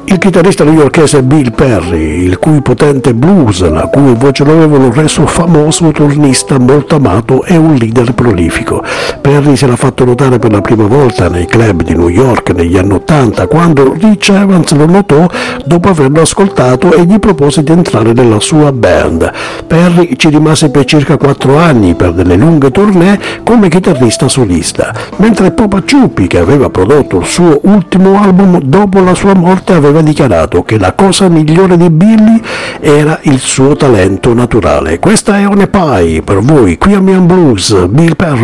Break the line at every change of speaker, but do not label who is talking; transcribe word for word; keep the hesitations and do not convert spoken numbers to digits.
Il chitarrista newyorkese Bill Perry, il cui potente blues, la cui voce l'aveva reso famoso turnista molto amato e un leader prolifico. Perry si era fatto notare per la prima volta nei club di New York negli anni ottanta, quando Rich Evans lo notò dopo averlo ascoltato e gli propose di entrare nella sua band. Perry ci rimase per circa quattro anni per delle lunghe tournée come chitarrista solista, mentre Popa Ciuppi, che aveva prodotto il suo ultimo album dopo la sua morte, aveva dichiarato che la cosa migliore di Billy era il suo talento naturale. Questa è One Pie per voi qui a Mian Blues, Bill Perry.